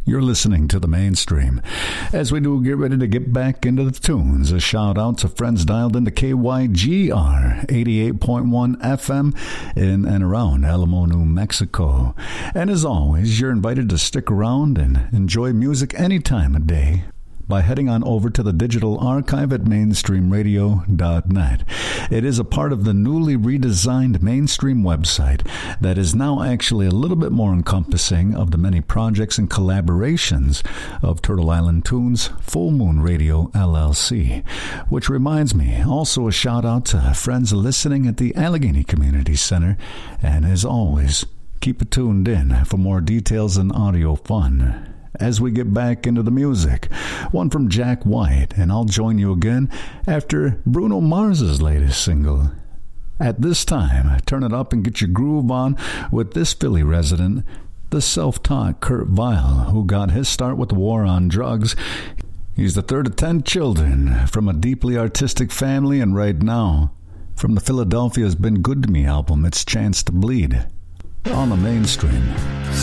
You're listening to The Mainstream. As we do get ready to get back into the tunes, a shout out to friends dialed into KYGR 88.1 FM in and around Alamo, New Mexico. And as always, you're invited to stick around and enjoy music any time of day by heading on over to the digital archive at mainstreamradio.net. It is a part of the newly redesigned Mainstream website that is now actually a little bit more encompassing of the many projects and collaborations of Turtle Island Tunes Full Moon Radio LLC. Which reminds me, also a shout out to friends listening at the Allegheny Community Center. And as always, keep it tuned in for more details and audio fun as we get back into the music. One from Jack White, and I'll join you again after Bruno Mars's latest single. At this time, turn it up and get your groove on with this Philly resident, the self-taught Kurt Vile, who got his start with the war on drugs. He's the third of 10 children from a deeply artistic family, and right now, from the Philadelphia's Been Good to Me album, it's Chance to Bleed on The Mainstream.